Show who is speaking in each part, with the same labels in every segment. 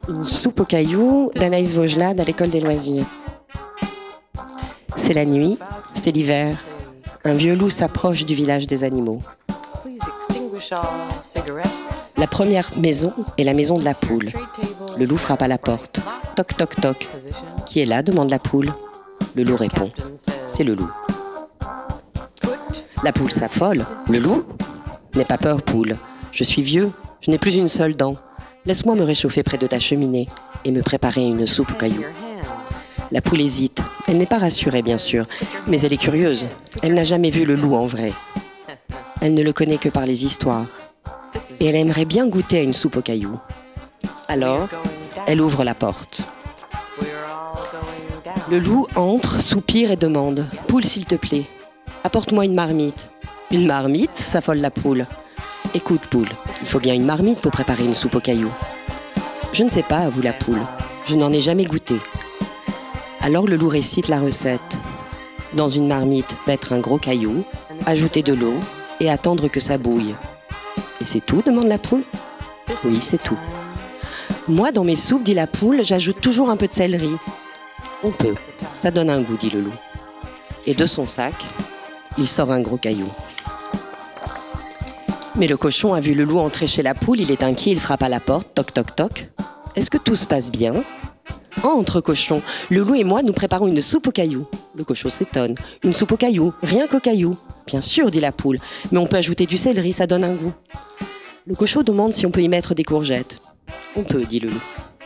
Speaker 1: Une soupe aux cailloux d'Anaïs Vaugelade à l'école des loisirs. C'est la nuit, c'est l'hiver. Un vieux loup s'approche du village des animaux. La première maison est la maison de la poule. Le loup frappe à la porte. Toc, toc, toc. Qui est là demande la poule. Le loup répond. C'est le loup. La poule s'affole. Le loup ? N'aie pas peur, poule. Je suis vieux, je n'ai plus une seule dent. Laisse-moi me réchauffer près de ta cheminée et me préparer une soupe aux cailloux. La poule hésite. Elle n'est pas rassurée, bien sûr, mais elle est curieuse. Elle n'a jamais vu le loup en vrai. Elle ne le connaît que par les histoires. Et elle aimerait bien goûter à une soupe aux cailloux. Alors, elle ouvre la porte. Le loup entre, soupire et demande « Poule, s'il te plaît, apporte-moi une marmite. » « Une marmite ?» s'affole la poule. « Écoute, poule, il faut bien une marmite pour préparer une soupe aux cailloux. »« Je ne sais pas, avoue la poule. Je n'en ai jamais goûté. » Alors le loup récite la recette. Dans une marmite, mettre un gros caillou, ajouter de l'eau et attendre que ça bouille. « Et c'est tout ?» demande la poule. « Oui, c'est tout. »« Moi, dans mes soupes, dit la poule, j'ajoute toujours un peu de céleri. »« On peut, ça donne un goût, dit le loup. » Et de son sac, il sort un gros caillou. Mais le cochon a vu le loup entrer chez la poule, il est inquiet, il frappe à la porte, toc toc toc. Est-ce que tout se passe bien ? Entre, cochon, le loup et moi nous préparons une soupe aux cailloux. Le cochon s'étonne. Une soupe aux cailloux, rien qu'aux cailloux. Bien sûr, dit la poule, mais on peut ajouter du céleri, ça donne un goût. Le cochon demande si on peut y mettre des courgettes. On peut, dit le loup.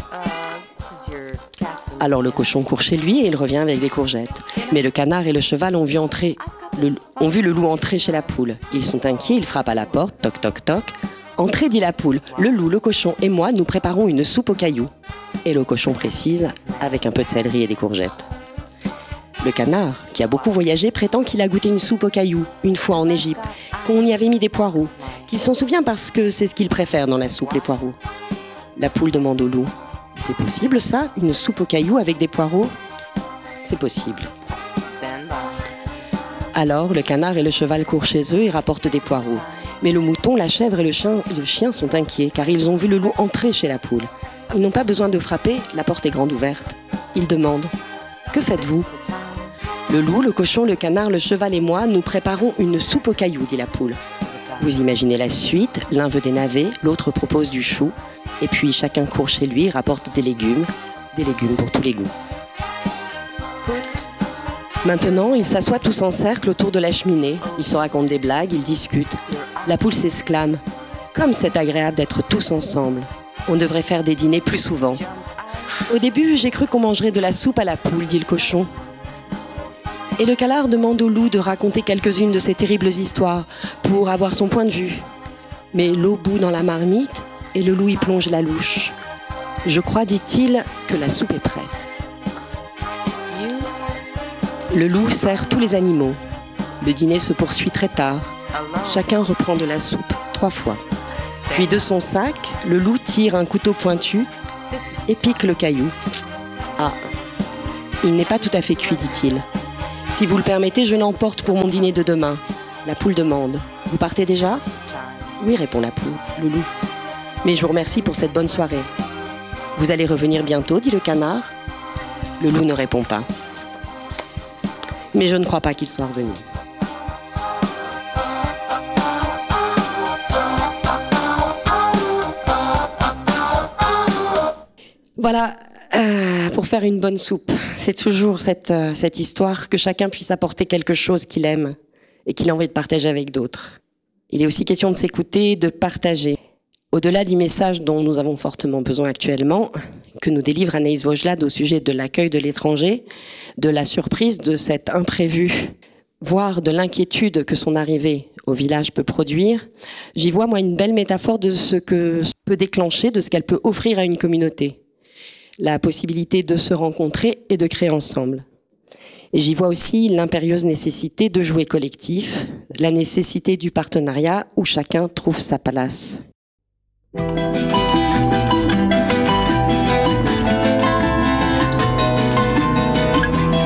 Speaker 1: Alors le cochon court chez lui et il revient avec des courgettes. Mais le canard et le cheval ont vu le loup entrer chez la poule. Ils sont inquiets, ils frappent à la porte, toc toc toc. Entrez, dit la poule. Le loup, le cochon et moi, nous préparons une soupe aux cailloux. Et le cochon précise, avec un peu de céleri et des courgettes. Le canard, qui a beaucoup voyagé, prétend qu'il a goûté une soupe aux cailloux, une fois en Égypte, qu'on y avait mis des poireaux, qu'il s'en souvient parce que c'est ce qu'il préfère dans la soupe, les poireaux. La poule demande au loup. C'est possible ça, une soupe aux cailloux avec des poireaux ? C'est possible. Alors, le canard et le cheval courent chez eux et rapportent des poireaux. Mais le mouton, la chèvre et le chien sont inquiets, car ils ont vu le loup entrer chez la poule. Ils n'ont pas besoin de frapper, la porte est grande ouverte. Ils demandent « Que faites-vous » ? Le loup, le cochon, le canard, le cheval et moi, nous préparons une soupe aux cailloux, dit la poule. Vous imaginez la suite, l'un veut des navets, l'autre propose du chou, et puis chacun court chez lui et rapporte des légumes pour tous les goûts. Maintenant, ils s'assoient tous en cercle autour de la cheminée. Ils se racontent des blagues, ils discutent. La poule s'exclame « Comme c'est agréable d'être tous ensemble. On devrait faire des dîners plus souvent. » Au début, j'ai cru qu'on mangerait de la soupe à la poule, dit le cochon. Et le canard demande au loup de raconter quelques-unes de ces terribles histoires pour avoir son point de vue. Mais l'eau bout dans la marmite et le loup y plonge la louche. « Je crois, dit-il, que la soupe est prête. » Le loup sert tous les animaux. Le dîner se poursuit très tard. Chacun reprend de la soupe 3 fois. Puis de son sac, le loup tire un couteau pointu et pique le caillou. Ah, il n'est pas tout à fait cuit, dit-il. Si vous le permettez, je l'emporte pour mon dîner de demain. La poule demande. Vous partez déjà ? Oui, répond le loup. Mais je vous remercie pour cette bonne soirée. Vous allez revenir bientôt, dit le canard. Le loup ne répond pas. Mais je ne crois pas qu'il soit revenu. Voilà, pour faire une bonne soupe, c'est toujours cette histoire que chacun puisse apporter quelque chose qu'il aime et qu'il a envie de partager avec d'autres. Il est aussi question de s'écouter, de partager. Au-delà du message dont nous avons fortement besoin actuellement, que nous délivre Anaïs Vaugelade au sujet de l'accueil de l'étranger, de la surprise de cet imprévu, voire de l'inquiétude que son arrivée au village peut produire, j'y vois, moi, une belle métaphore de ce que peut déclencher, de ce qu'elle peut offrir à une communauté. La possibilité de se rencontrer et de créer ensemble. Et j'y vois aussi l'impérieuse nécessité de jouer collectif, la nécessité du partenariat où chacun trouve sa place. Vous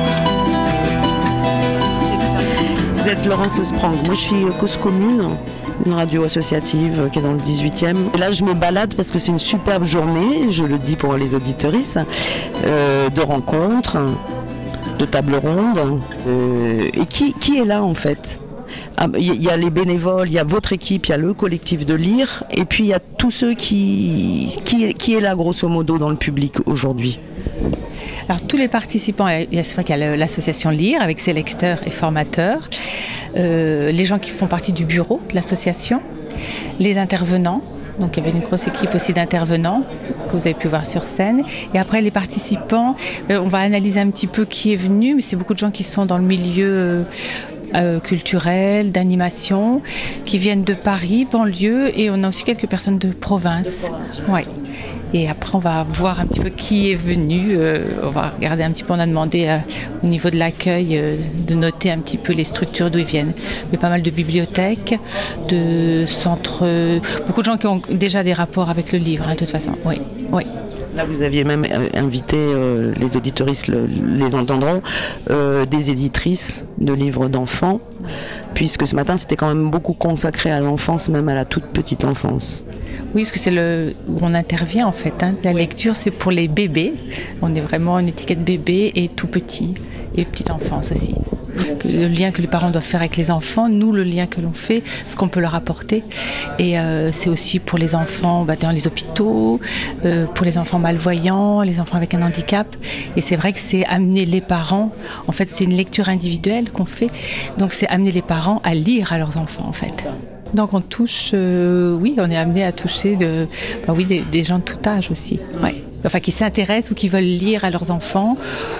Speaker 2: êtes Laurence Sprang, moi je suis cause commune une radio associative qui est dans le 18e. Et là, je me balade parce que c'est une superbe journée, je le dis pour les auditeuristes, de rencontres, de tables rondes. Et qui est là en fait ? Il y a les bénévoles, il y a votre équipe, il y a le collectif de lire, et puis il y a tous ceux qui est là grosso modo dans le public aujourd'hui.
Speaker 3: Alors tous les participants, c'est vrai qu'il y a l'association Lire avec ses lecteurs et formateurs, les gens qui font partie du bureau de l'association, les intervenants. Donc il y avait une grosse équipe aussi d'intervenants que vous avez pu voir sur scène. Et après les participants, on va analyser un petit peu qui est venu, mais c'est beaucoup de gens qui sont dans le milieu culturel, d'animation, qui viennent de Paris, banlieue, et on a aussi quelques personnes de province. Ouais. Et après, on va voir un petit peu qui est venu. On va regarder un petit peu. On a demandé au niveau de l'accueil de noter un petit peu les structures d'où ils viennent. Mais pas mal de bibliothèques, de centres. Beaucoup de gens qui ont déjà des rapports avec le livre, de toute façon. Oui, oui.
Speaker 2: Là, vous aviez même invité, les auditeuristes les entendront, des éditrices de livres d'enfants, puisque ce matin, c'était quand même beaucoup consacré à l'enfance, même à la toute petite enfance.
Speaker 3: Oui, parce que c'est où on intervient en fait. La lecture, c'est pour les bébés. On est vraiment une étiquette bébé et tout petit, et petite enfance aussi. Le lien que les parents doivent faire avec les enfants, nous, le lien que l'on fait, ce qu'on peut leur apporter. Et c'est aussi pour les enfants dans les hôpitaux, pour les enfants malvoyants, les enfants avec un handicap. Et c'est vrai que c'est amener les parents, en fait, c'est une lecture individuelle qu'on fait. Donc c'est amener les parents à lire à leurs enfants, en fait. Donc on touche, on est amené à toucher des gens de tout âge aussi. Ouais. Enfin, qui s'intéressent ou qui veulent lire à leurs enfants.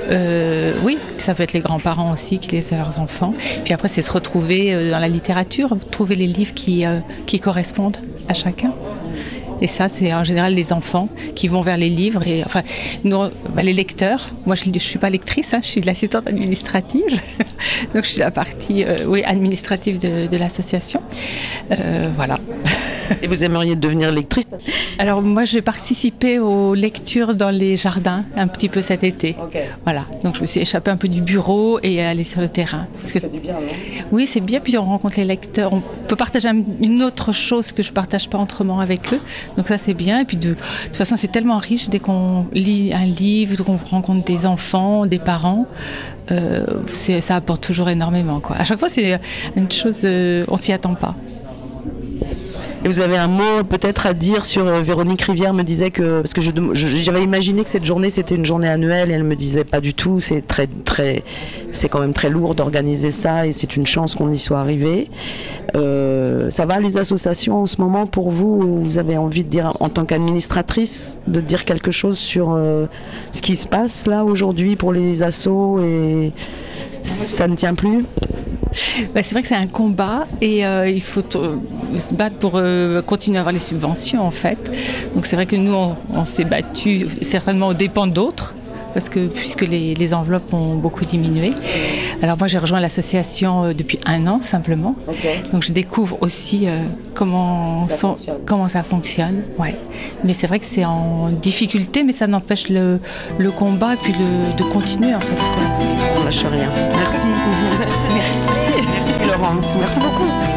Speaker 3: Ça peut être les grands-parents aussi qui lisent à leurs enfants. Puis après, c'est se retrouver dans la littérature, trouver les livres qui correspondent à chacun. Et ça, c'est en général les enfants qui vont vers les livres. Et enfin, nous, les lecteurs. Moi, je ne suis pas lectrice, je suis de l'assistante administrative. Donc, je suis la partie administrative de l'association. Voilà.
Speaker 2: Et vous aimeriez devenir lectrice ?
Speaker 3: Alors moi, j'ai participé aux lectures dans les jardins un petit peu cet été. Okay. Voilà. Donc je me suis échappée un peu du bureau et allée sur le terrain. Parce que,
Speaker 2: ça fait du bien, non ?
Speaker 3: Oui, c'est bien. Puis on rencontre les lecteurs. On peut partager une autre chose que je ne partage pas autrement avec eux. Donc ça, c'est bien. Et puis de toute façon, c'est tellement riche dès qu'on lit un livre, qu'on rencontre des enfants, des parents. Ça apporte toujours énormément, quoi. À chaque fois, c'est une chose, on s'y attend pas.
Speaker 2: Et vous avez un mot peut-être à dire sur Véronique Rivière me disait que, parce que j'avais imaginé que cette journée c'était une journée annuelle, et elle me disait pas du tout, c'est c'est quand même très lourd d'organiser ça et c'est une chance qu'on y soit arrivé. Ça va les associations en ce moment pour vous? Vous avez envie de dire en tant qu'administratrice, de dire quelque chose sur ce qui se passe là aujourd'hui pour les assos et ça ne tient plus?
Speaker 3: C'est vrai que c'est un combat et il faut se battre pour continuer à avoir les subventions en fait. Donc c'est vrai que nous on s'est battu certainement aux dépens d'autres puisque les enveloppes ont beaucoup diminué. Alors moi j'ai rejoint l'association depuis 1 an simplement. Okay. Donc je découvre aussi comment ça fonctionne. Ouais. Mais c'est vrai que c'est en difficulté, mais ça n'empêche le combat et puis de continuer en fait ce qu'on fait.
Speaker 2: On lâche rien. Merci.
Speaker 3: Merci.
Speaker 2: Merci Laurence. Merci beaucoup.